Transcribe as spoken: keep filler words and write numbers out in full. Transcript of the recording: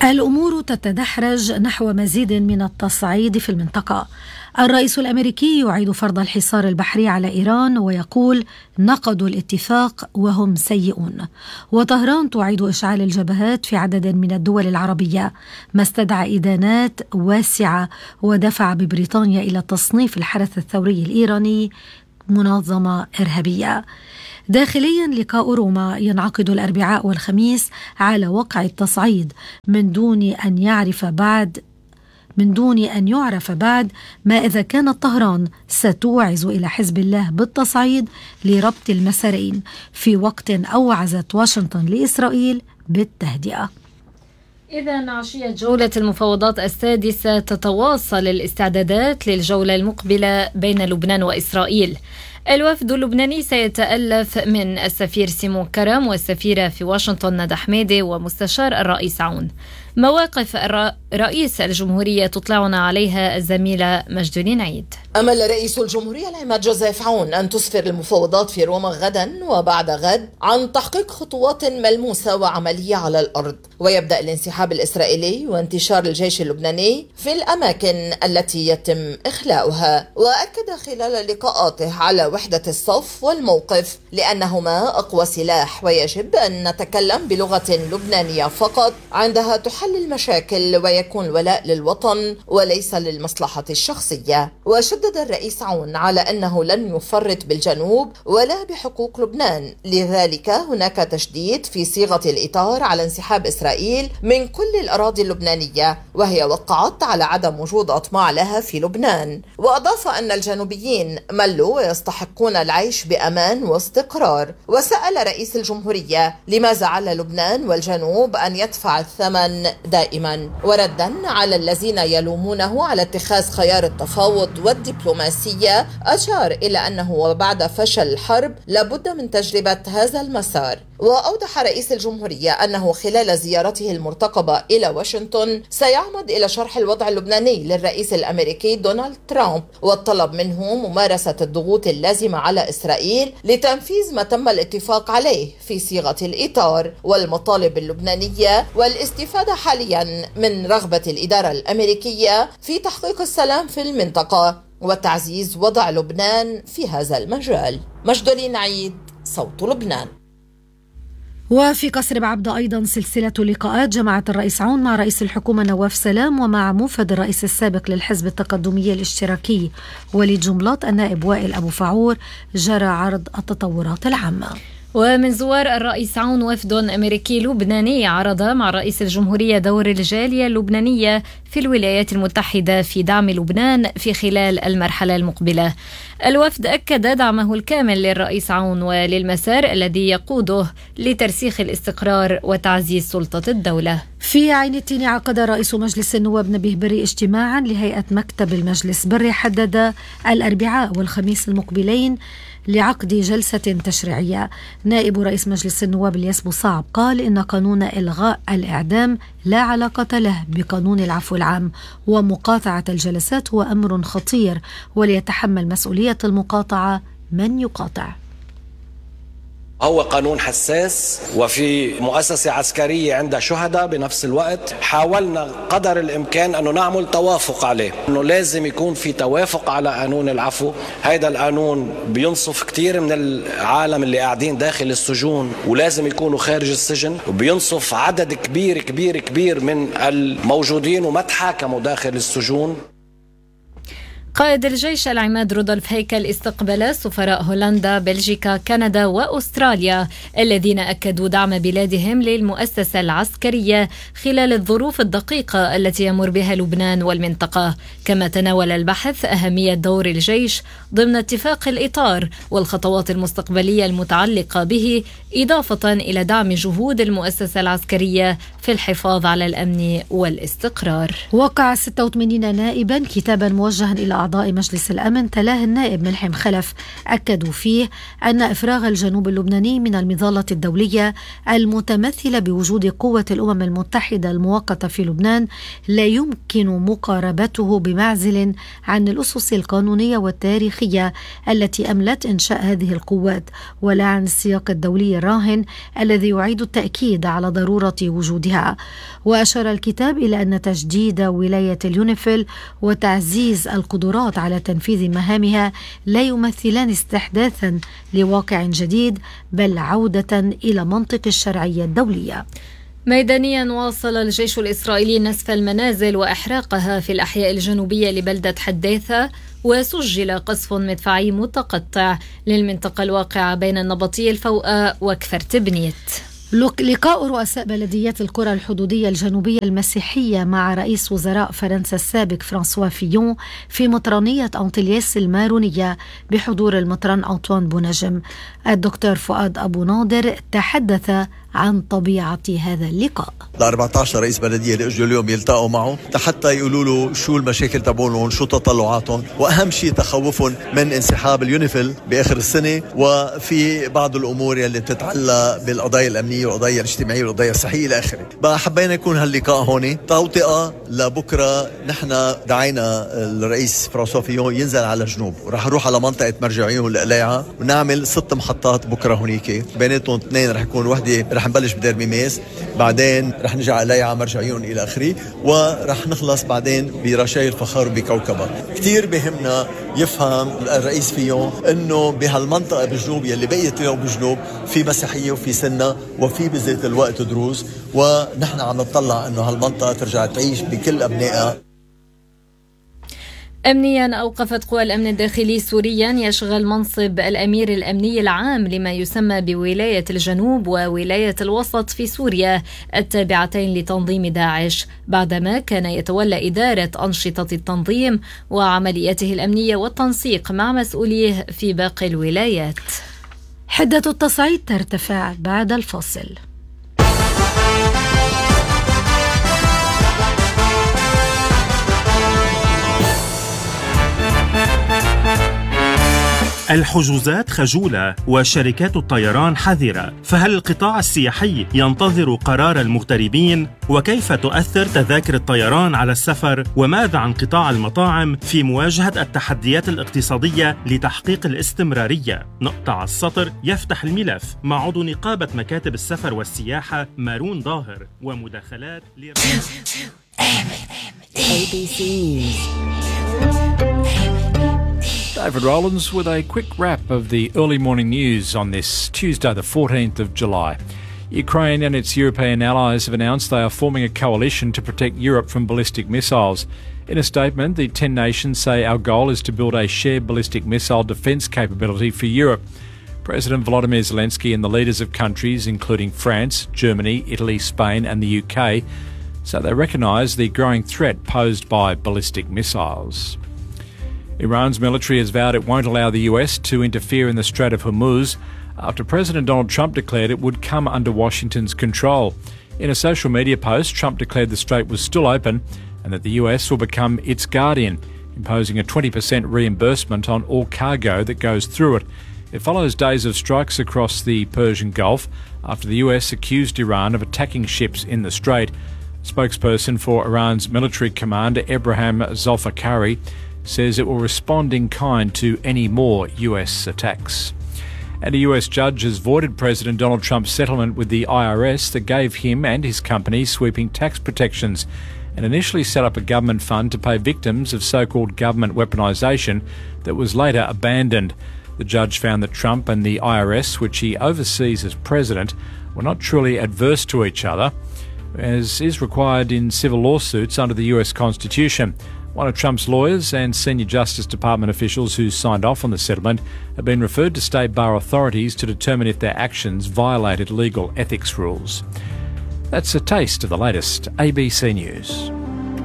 الأمور تتدحرج نحو مزيد من التصعيد في المنطقة. الرئيس الأمريكي يعيد فرض الحصار البحري على إيران ويقول نقضوا الاتفاق وهم سيئون. وطهران تعيد إشعال الجبهات في عدد من الدول العربية، ما استدعى إدانات واسعة ودفع ببريطانيا إلى تصنيف الحرس الثوري الإيراني منظمة إرهابية. داخليا لقاء روما ينعقد الأربعاء والخميس على وقع التصعيد من دون أن يعرف بعد من دون أن يعرف بعد ما إذا كانت طهران ستوعز إلى حزب الله بالتصعيد لربط المسارين، في وقت أوعزت واشنطن لإسرائيل بالتهدئة. إذا عشية جولة المفاوضات السادسة تتواصل الاستعدادات للجولة المقبلة بين لبنان وإسرائيل. الوفد اللبناني سيتألف من السفير سيمون كرم والسفيرة في واشنطن ندى حميدة ومستشار الرئيس عون. مواقف رئيس الجمهورية تطلعنا عليها الزميلة مجدولين عيد. أمل رئيس الجمهورية العماد جوزيف عون أن تسفر المفاوضات في روما غدا وبعد غد عن تحقيق خطوات ملموسة وعملية على الأرض، ويبدأ الانسحاب الإسرائيلي وانتشار الجيش اللبناني في الأماكن التي يتم إخلاؤها. وأكد خلال لقاءاته على وحدة الصف والموقف لأنهما أقوى سلاح، ويجب أن نتكلم بلغة لبنانية فقط عندها تحل المشاكل ويكون الولاء للوطن وليس للمصلحة الشخصية. وشدد الرئيس عون على أنه لن يفرط بالجنوب ولا بحقوق لبنان، لذلك هناك تشديد في صيغة الإطار على انسحاب إسرائيل من كل الأراضي اللبنانية، وهي وقعت على عدم وجود أطماع لها في لبنان. وأضاف أن الجنوبيين ملوا ويستحقون العيش بأمان واستقرار. وسأل رئيس الجمهورية لماذا على لبنان والجنوب أن يدفع الثمن دائما، وردا على الذين يلومونه على اتخاذ خيار التفاوض والدبلوماسية أشار إلى أنه وبعد فشل الحرب لابد من تجربة هذا المسار. وأوضح رئيس الجمهورية أنه خلال زيارته المرتقبة إلى واشنطن سيعمد إلى شرح الوضع اللبناني للرئيس الأمريكي دونالد ترامب، والطلب منه ممارسة الضغوط اللازمة على إسرائيل لتنفيذ ما تم الاتفاق عليه في صيغة الإطار والمطالب اللبنانية، والاستفادة حاليا من رغبة الإدارة الأمريكية في تحقيق السلام في المنطقة وتعزيز وضع لبنان في هذا المجال. مجدولين عيد، صوت لبنان. وفي قصر بعبدة أيضا سلسلة لقاءات جمعت الرئيس عون مع رئيس الحكومة نواف سلام ومع موفد الرئيس السابق للحزب التقدمي الاشتراكي وليد جملات النائب وائل أبو فعور، جرى عرض التطورات العامة. ومن زوار الرئيس عون وفد أمريكي لبناني عرض مع رئيس الجمهورية دور الجالية اللبنانية في الولايات المتحدة في دعم لبنان في خلال المرحلة المقبلة. الوفد أكد دعمه الكامل للرئيس عون وللمسار الذي يقوده لترسيخ الاستقرار وتعزيز سلطة الدولة. في عين التين عقد رئيس مجلس النواب نبيه بري اجتماعا لهيئة مكتب المجلس. بري حدد الأربعاء والخميس المقبلين لعقد جلسة تشريعية. نائب رئيس مجلس النواب الياس بوصعب قال إن قانون إلغاء الإعدام لا علاقة له بقانون العفو العام، ومقاطعة الجلسات هو أمر خطير وليتحمل مسؤولية المقاطعة من يقاطع. هو قانون حساس وفي مؤسسة عسكرية عندها شهداء بنفس الوقت. حاولنا قدر الإمكان أنه نعمل توافق عليه، أنه لازم يكون في توافق على قانون العفو. هذا القانون بينصف كتير من العالم اللي قاعدين داخل السجون ولازم يكونوا خارج السجن، وبينصف عدد كبير كبير كبير من الموجودين وما تحاكموا داخل السجون. قائد الجيش العماد رودولف هيكل استقبل سفراء هولندا، بلجيكا، كندا وأستراليا الذين أكدوا دعم بلادهم للمؤسسة العسكرية خلال الظروف الدقيقة التي يمر بها لبنان والمنطقة. كما تناول البحث أهمية دور الجيش ضمن اتفاق الإطار والخطوات المستقبلية المتعلقة به، إضافة إلى دعم جهود المؤسسة العسكرية في الحفاظ على الأمن والاستقرار. وقع ستة وثمانين نائبا كتابا موجها إلى أعضاء مجلس الأمن تلاه النائب ملحم خلف أكدوا فيه أن إفراغ الجنوب اللبناني من المظلة الدولية المتمثلة بوجود قوة الأمم المتحدة المؤقتة في لبنان لا يمكن مقاربته بمعزل عن الأسس القانونية والتاريخية التي أملت إنشاء هذه القوات، ولا عن السياق الدولي الراهن الذي يعيد التأكيد على ضرورة وجودها. وأشار الكتاب إلى أن تجديد ولاية اليونيفيل وتعزيز القدرات على تنفيذ مهامها لا يمثلان استحداثا لواقع جديد بل عودة إلى منطق الشرعية الدولية. ميدانيا واصل الجيش الإسرائيلي نسف المنازل وإحراقها في الأحياء الجنوبية لبلدة حديثة، وسجل قصف مدفعي متقطع للمنطقة الواقعة بين النبطية الفوقاء وكفر تبنيت. لقاء رؤساء بلديات القرى الحدودية الجنوبية المسيحية مع رئيس وزراء فرنسا السابق فرانسوا فيون في مطرانية أنطلياس المارونية بحضور المطران أنطوان بونجم. الدكتور فؤاد أبو ناظر تحدث عن طبيعة هذا اللقاء. ال أربعة عشر رئيس بلدية اللي اجوا اليوم يلتقوا معه حتى يقولوا له شو المشاكل تبعولهم، شو تطلعاتهم، واهم شيء تخوفهم من انسحاب اليونيفيل باخر السنه، وفي بعض الامور اللي بتتعلق بالقضايا الامنيه والقضايا الاجتماعيه والقضايا الصحيه الى اخره. بقى حبينا يكون هاللقاء هون توطئه لبكره. نحن دعينا الرئيس فرانسوا فيون ينزل على الجنوب، وراح نروح على منطقه مرجعيون القلاعه ونعمل ست محطات بكره هونيك، بيناتهم اثنين رح يكون وحده رح نبلش بدير ميميس، بعدين رح نجي على قلاعه مرجعيون الى اخره، ورح نخلص بعدين برشايل فخار بكوكبه. كثير بهمنا يفهم الرئيس فيون انه بهالمنطقه بالجنوب يلي بقيت اليوم بالجنوب في مسيحيه وفي سنه وفي بذات الوقت دروز، ونحن عم نطلع انه هالمنطقه ترجع تعيش بكل ابنائها. أمنيا، أوقفت قوى الأمن الداخلي سوريا يشغل منصب الأمير الأمني العام لما يسمى بولاية الجنوب وولاية الوسط في سوريا التابعتين لتنظيم داعش، بعدما كان يتولى إدارة أنشطة التنظيم وعملياته الأمنية والتنسيق مع مسؤوليه في باقي الولايات. حدة التصعيد ترتفع بعد الفاصل. الحجوزات خجولة وشركات الطيران حذرة، فهل القطاع السياحي ينتظر قرار المغتربين؟ وكيف تؤثر تذاكر الطيران على السفر؟ وماذا عن قطاع المطاعم في مواجهة التحديات الاقتصادية لتحقيق الاستمرارية؟ نقطع السطر يفتح الملف مع عضو نقابة مكاتب السفر والسياحة مارون ظاهر ومداخلات ل A B C News. David Rowlands with a quick wrap of the early morning news on this Tuesday, the fourteenth of July. Ukraine and its European allies have announced they are forming a coalition to protect Europe from ballistic missiles. In a statement, the ten nations say our goal is to build a shared ballistic missile defence capability for Europe. President Volodymyr Zelensky and the leaders of countries including France, Germany, Italy, Spain and the U K say they recognise the growing threat posed by ballistic missiles. Iran's military has vowed it won't allow the U S to interfere in the Strait of Hormuz after President Donald Trump declared it would come under Washington's control. In a social media post, Trump declared the strait was still open and that the U S will become its guardian, imposing a twenty percent reimbursement on all cargo that goes through it. It follows days of strikes across the Persian Gulf after the U S accused Iran of attacking ships in the strait. Spokesperson for Iran's military commander, Ebrahim Zolfikari, says it will respond in kind to any more U S attacks. And a U S judge has voided President Donald Trump's settlement with the I R S that gave him and his company sweeping tax protections and initially set up a government fund to pay victims of so-called government weaponisation that was later abandoned. The judge found that Trump and the I R S, which he oversees as president, were not truly adverse to each other, as is required in civil lawsuits under the U S Constitution. One of Trump's lawyers and senior Justice Department officials who signed off on the settlement have been referred to state bar authorities to determine if their actions violated legal ethics rules. That's a taste of the latest A B C News.